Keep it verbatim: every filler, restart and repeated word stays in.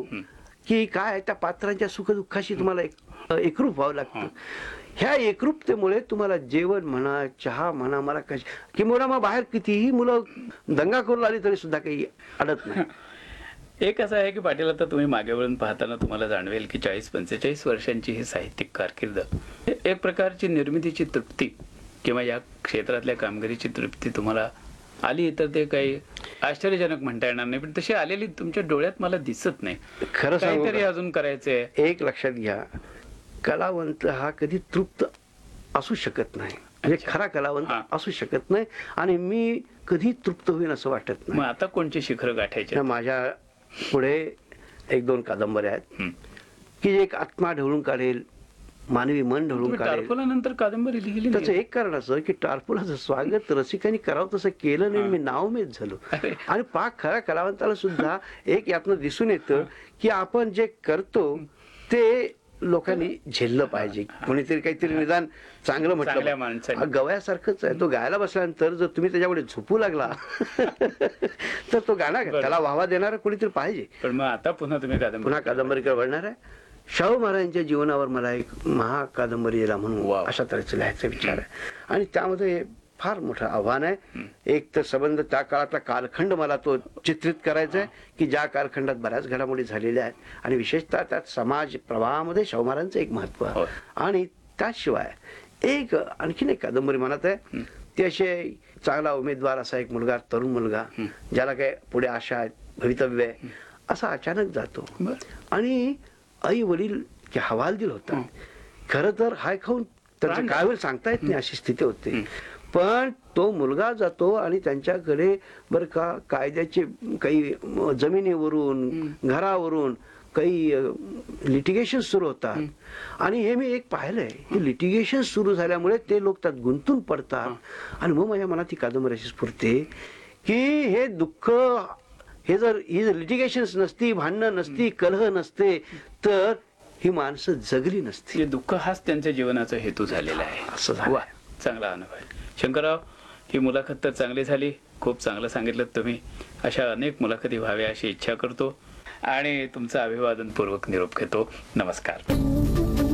की काय त्या पात्रांच्या सुखदुःखाशी तुम्हाला एक एकरूप व्हावं लागतं. ह्या एकरूपतेमुळे तुम्हाला जेवण म्हणा, चहा म्हणा, मला कशी किंवा मग बाहेर कितीही मुलं दंगा करून आली तरी सुद्धा काही अडत नाही. एक असं आहे की पाटील, आता तुम्ही मागे वळून पाहताना तुम्हाला जाणवेल की चाळीस पंचेचाळीस वर्षांची ही साहित्यिक कारकीर्द एक प्रकारची निर्मितीची तृप्ती किंवा या क्षेत्रातल्या कामगिरीची तृप्ती तुम्हाला आली तर ते काही आश्चर्यजनक म्हणता येणार नाही, पण तशी आलेली तुमच्या डोळ्यात मला दिसत नाही. खरं सांगू काहीतरी का? अजून करायचंय. एक लक्षात घ्या, कलावंत हा कधी तृप्त असू शकत नाही, म्हणजे अच्छा. खरा कलावंत हा. असू शकत नाही, आणि मी कधी तृप्त होईन असं वाटत मग नाही. आता कोणची शिखर गाठायची? तर माझ्या पुढे एक दोन कादंबऱ्या आहेत हं. की एक आत्मा ढवळून काढेल, मानवी मन ढवळून तुम्ही काढेल. टारफोलानंतर कादंबरी लिहिली त्याचं नाही? एक कारण असं की टारफोलाचं स्वागत रसिकांनी करावं तसं केलं नाही, हा. मी नावमेद झालो. अरे. आणि पाक खऱ्या कलावंताला सुद्धा एक यातनं दिसून येतं की आपण जे करतो ते लोकांनी झेललं पाहिजे. कोणीतरी काहीतरी निदान चांगलं चांगल्या म्हटलं. माणसाने. हा, गवयासारखंच आहे. तो गायला बसल्यानंतर जर तुम्ही त्याच्यापुढे झोपू लागला तर तो गाणं बरं. त्याला वाहवा देणारा कोणीतरी पाहिजे. पण मग आता पुन्हा तुम्ही कादंबरी पुन्हा कादंबरीकडे वळणार आहे. शाहू महाराजांच्या जीवनावर मला एक महाकादंबरी याला म्हणून वाव. अशा तऱ्हेचं लिहायचा विचार आहे, आणि त्यामध्ये फार मोठं आव्हान आहे. एक तर संबंध त्या काळातला कालखंड मला तो चित्रित करायचा आहे की ज्या कालखंडात बऱ्याच घडामोडी झालेल्या आहेत, आणि विशेषतः त्यात समाज प्रवाहामध्ये शाहू महाराजांचं एक महत्व आहे. होय. आणि त्याशिवाय एक आणखीन एक कादंबरी म्हणत आहे, ती अशी चांगला उमेदवार असा एक मुलगा, तरुण मुलगा, ज्याला काय पुढे आशा आहेत, भवितव्य आहे, असा अचानक जातो बरं. आणि आई वडील हवालदिल होतात. खरं तर हाय खाऊन त्यांचं प्राण काय होईल सांगता येत नाही, अशी स्थिती होते. पण तो मुलगा जातो आणि त्यांच्याकडे बरं का कायद्याचे काही म, जमिनीवरून, घरावरून काही लिटिगेशन सुरू होतात. आणि हे मी एक पाहिलंय की लिटिगेशन सुरू झाल्यामुळे ते लोक त्यात गुंतून पडतात. आणि मग माझ्या मनात ही कादंबरी अशी स्फुरते की हे दुःख, हे जर ही जर लिटिगेशन्स नसती, भांडणं नसती, कलह नसते, तर ही माणसं जगली नसती. हे दुःख हाच त्यांच्या जीवनाचा हेतू झालेला आहे. असं झालंय. वा, चांगला अनुभव आहे. शंकरराव, ही मुलाखत तर चांगली झाली, खूप चांगलं सांगितलं तुम्ही. अशा अनेक मुलाखती व्हाव्या अशी इच्छा करतो आणि तुमचं अभिवादनपूर्वक निरोप घेतो. नमस्कार.